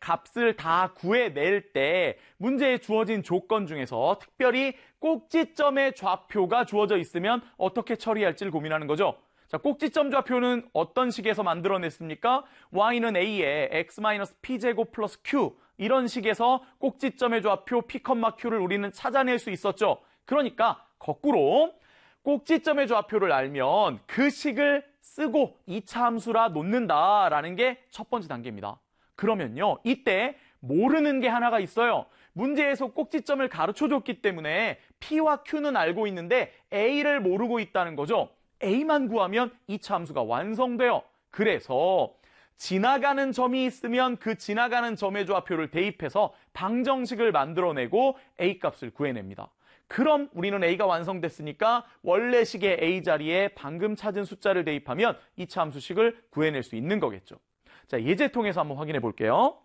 값을 다 구해낼 때 문제에 주어진 조건 중에서 특별히 꼭지점의 좌표가 주어져 있으면 어떻게 처리할지를 고민하는 거죠. 자, 꼭지점 좌표는 어떤 식에서 만들어냈습니까? y는 a에 x-p제곱 플러스 q 이런 식에서 꼭지점의 좌표 p, q를 우리는 찾아낼 수 있었죠. 그러니까 거꾸로 꼭지점의 좌표를 알면 그 식을 쓰고 2차 함수라 놓는다라는 게 첫 번째 단계입니다. 그러면요, 이때 모르는 게 하나가 있어요. 문제에서 꼭지점을 가르쳐줬기 때문에 P와 Q는 알고 있는데 A를 모르고 있다는 거죠. A만 구하면 2차 함수가 완성돼요. 그래서 지나가는 점이 있으면 그 지나가는 점의 좌표를 대입해서 방정식을 만들어내고 A 값을 구해냅니다. 그럼 우리는 A가 완성됐으니까 원래 식의 A 자리에 방금 찾은 숫자를 대입하면 2차 함수식을 구해낼 수 있는 거겠죠. 자, 예제 통해서 한번 확인해 볼게요.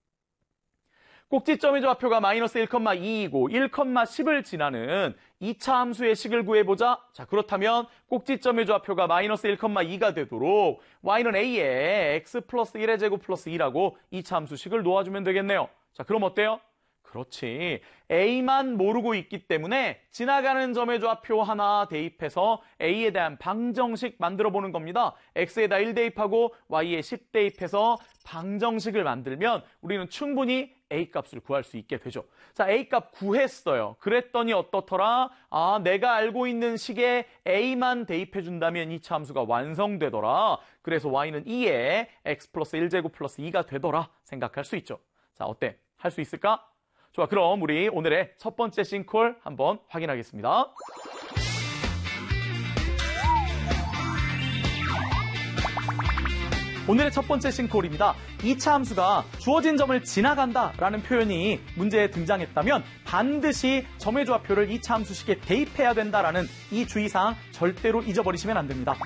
꼭지점의 좌표가 마이너스 1,2이고 1,10을 지나는 2차 함수의 식을 구해보자. 자, 그렇다면 꼭지점의 좌표가 마이너스 1,2가 되도록 y는 a에 x 플러스 1의 제곱 플러스 2라고 2차 함수식을 놓아주면 되겠네요. 자, 그럼 어때요? 그렇지. A만 모르고 있기 때문에 지나가는 점의 좌표 하나 대입해서 A에 대한 방정식 만들어 보는 겁니다. X에다 1 대입하고 Y에 10 대입해서 방정식을 만들면 우리는 충분히 A 값을 구할 수 있게 되죠. 자, A 값 구했어요. 그랬더니 어떻더라? 아, 내가 알고 있는 식에 A만 대입해 준다면 2차 함수가 완성되더라. 그래서 Y는 2에 X 플러스 1제곱 플러스 2가 되더라 생각할 수 있죠. 자, 어때? 할 수 있을까? 좋아, 그럼 우리 오늘의 첫 번째 싱콜 한번 확인하겠습니다. 오늘의 첫 번째 싱콜입니다. 2차 함수가 주어진 점을 지나간다라는 표현이 문제에 등장했다면 반드시 점의 좌표를 2차 함수식에 대입해야 된다라는 이 주의사항 절대로 잊어버리시면 안 됩니다.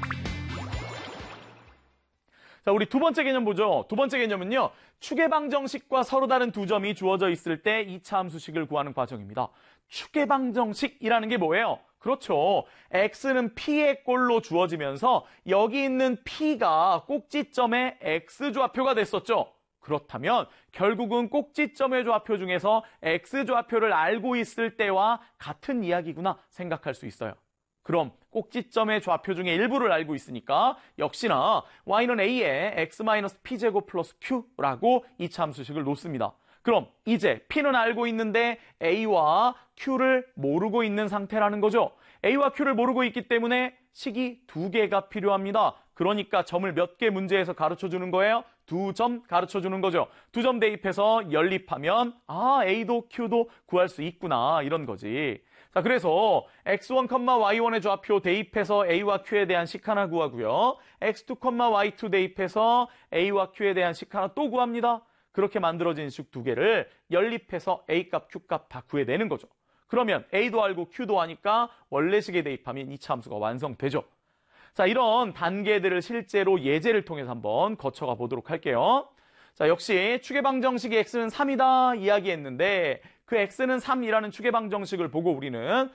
자, 우리 두 번째 개념 보죠. 두 번째 개념은요, 축의 방정식과 서로 다른 두 점이 주어져 있을 때 2차 함수식을 구하는 과정입니다. 축의 방정식이라는 게 뭐예요? 그렇죠. x는 p의 꼴로 주어지면서 여기 있는 p가 꼭지점의 x좌표가 됐었죠. 그렇다면 결국은 꼭지점의 좌표 중에서 x좌표를 알고 있을 때와 같은 이야기구나 생각할 수 있어요. 그럼 꼭지점의 좌표 중에 일부를 알고 있으니까 역시나 y는 a에 x-p제곱 플러스 q라고 2차 함수식을 놓습니다. 그럼 이제 p는 알고 있는데 a와 q를 모르고 있는 상태라는 거죠. a와 q를 모르고 있기 때문에 식이 두 개가 필요합니다. 그러니까 점을 몇 개 문제에서 가르쳐주는 거예요? 2점 가르쳐주는 거죠. 2점 대입해서 연립하면 a도 q도 구할 수 있구나 이런 거지. 자, 그래서 x1, y1의 좌표 대입해서 a와 q에 대한 식 하나 구하고요. x2, y2 대입해서 a와 q에 대한 식 하나 또 구합니다. 그렇게 만들어진 식 두 개를 연립해서 a값, q값 다 구해내는 거죠. 그러면 a도 알고 q도 아니까 원래 식에 대입하면 2차 함수가 완성되죠. 자, 이런 단계들을 실제로 예제를 통해서 한번 거쳐가 보도록 할게요. 자, 역시 축의 방정식의 x는 3이다 이야기했는데 그 x는 3이라는 축의 방정식을 보고 우리는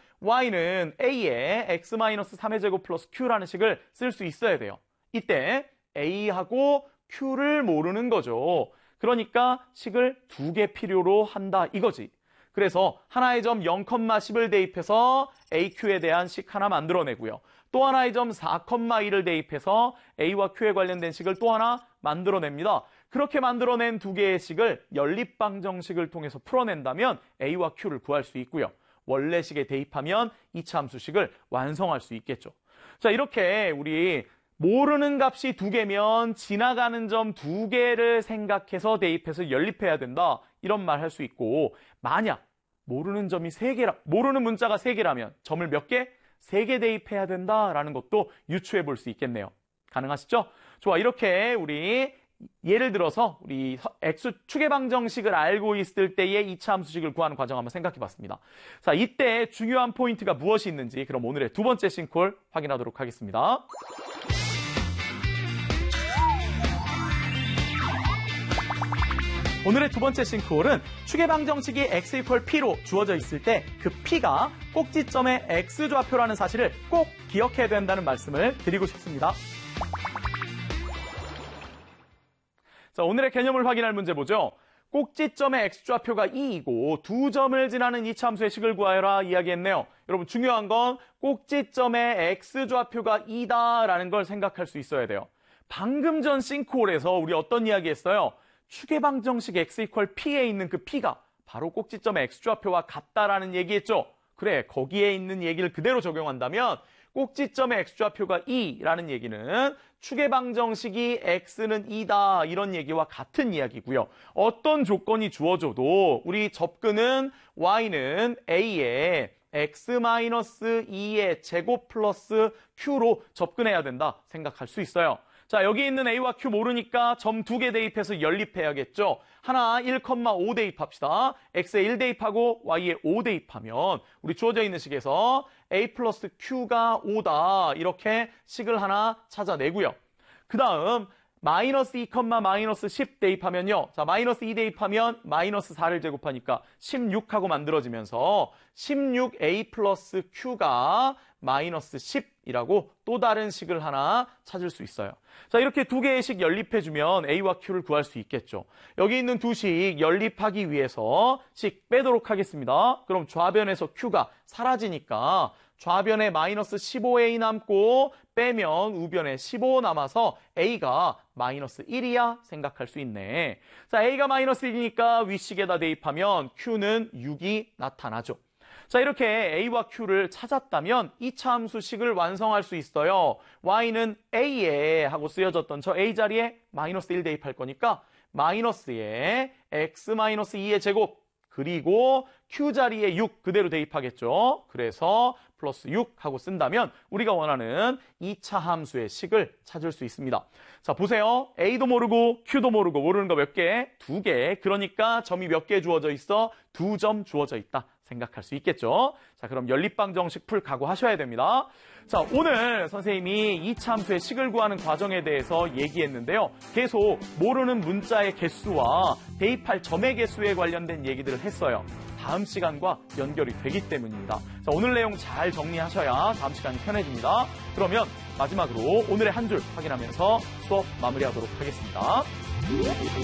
y는 a에 x-3의 제곱 플러스 q라는 식을 쓸 수 있어야 돼요. 이때 a하고 q를 모르는 거죠. 그러니까 식을 두 개 필요로 한다 이거지. 그래서 하나의 점 0,10을 대입해서 AQ에 대한 식 하나 만들어내고요. 또 하나의 점 4,2를 대입해서 A와 Q에 관련된 식을 또 하나 만들어냅니다. 그렇게 만들어낸 두 개의 식을 연립방정식을 통해서 풀어낸다면 A와 Q를 구할 수 있고요. 원래 식에 대입하면 2차 함수식을 완성할 수 있겠죠. 자, 이렇게 우리 모르는 값이 두 개면 지나가는 점 두 개를 생각해서 대입해서 연립해야 된다. 이런 말 할 수 있고, 만약 모르는 점이 세 개라, 모르는 문자가 세 개라면 점을 몇 개? 세 개 대입해야 된다라는 것도 유추해 볼 수 있겠네요. 가능하시죠? 좋아, 이렇게 우리 예를 들어서 우리 축의 방정식을 알고 있을 때의 2차 함수식을 구하는 과정 한번 생각해 봤습니다. 자, 이때 중요한 포인트가 무엇이 있는지 그럼 오늘의 두 번째 싱콜 확인하도록 하겠습니다. 오늘의 두 번째 싱크홀은 축의 방정식이 x = p로 주어져 있을 때 그 p가 꼭지점의 x좌표라는 사실을 꼭 기억해야 된다는 말씀을 드리고 싶습니다. 자, 오늘의 개념을 확인할 문제 보죠. 꼭지점의 x좌표가 2이고 두 점을 지나는 이차함수의 식을 구하여라 이야기했네요. 여러분 중요한 건 꼭지점의 x좌표가 2다라는 걸 생각할 수 있어야 돼요. 방금 전 싱크홀에서 우리 어떤 이야기 했어요? 추계방정식 x = p에 있는 그 p가 바로 꼭지점의 x좌표와 같다라는 얘기했죠. 그래, 거기에 있는 얘기를 그대로 적용한다면 꼭지점의 x좌표가 2라는 얘기는 추계방정식이 x는 2다 이런 얘기와 같은 이야기고요. 어떤 조건이 주어져도 우리 접근은 y는 a에 x-2의 제곱 플러스 q로 접근해야 된다 생각할 수 있어요. 자, 여기 있는 a와 q 모르니까 점 2개 대입해서 연립해야겠죠. 하나 1,5 대입합시다. x에 1 대입하고 y에 5 대입하면 우리 주어져 있는 식에서 a 플러스 q가 5다. 이렇게 식을 하나 찾아내고요. 그 다음 마이너스 2, 마이너스 10 대입하면요. 자, 마이너스 2 대입하면 마이너스 4를 제곱하니까 16하고 만들어지면서 16a 플러스 q가 마이너스 10이라고 또 다른 식을 하나 찾을 수 있어요. 자, 이렇게 두 개의 식 연립해주면 a와 q를 구할 수 있겠죠. 여기 있는 두 식 연립하기 위해서 식 빼도록 하겠습니다. 그럼 좌변에서 q가 사라지니까 좌변에 마이너스 15a 남고 빼면 우변에 15 남아서 a가 마이너스 1이야 생각할 수 있네. 자, a가 마이너스 1이니까 윗식에다 대입하면 q는 6이 나타나죠. 자, 이렇게 a와 q를 찾았다면 이차함수식을 완성할 수 있어요. y는 a에 하고 쓰여졌던 저 a 자리에 마이너스 1 대입할 거니까 마이너스에 x-2의 제곱 그리고 q 자리에 6 그대로 대입하겠죠. 그래서 플러스 6 하고 쓴다면 우리가 원하는 2차 함수의 식을 찾을 수 있습니다. 자, 보세요. a도 모르고 q도 모르고 모르는 거 몇 개? 2개. 그러니까 점이 몇 개 주어져 있어? 2점 주어져 있다 생각할 수 있겠죠. 자, 그럼 연립방정식 풀 각오하셔야 됩니다. 자, 오늘 선생님이 2차 함수의 식을 구하는 과정에 대해서 얘기했는데요. 계속 모르는 문자의 개수와 대입할 점의 개수에 관련된 얘기들을 했어요. 다음 시간과 연결이 되기 때문입니다. 자, 오늘 내용 잘 정리하셔야 다음 시간이 편해집니다. 그러면 마지막으로 오늘의 한 줄 확인하면서 수업 마무리하도록 하겠습니다.